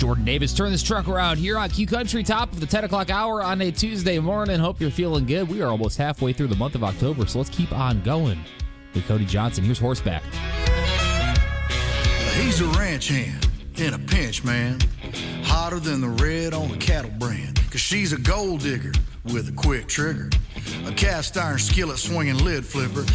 Jordan Davis. Turn this truck around here on Q Country, top of the 10 o'clock hour on a Tuesday morning. Hope you're feeling good. We are almost halfway through the month of October, so let's keep on going with Cody Johnson. Here's Horseback. He's a ranch hand in a pinch, man. Hotter than the red on a cattle brand. 'Cause she's a gold digger with a quick trigger. A cast iron skillet swinging lid flipper.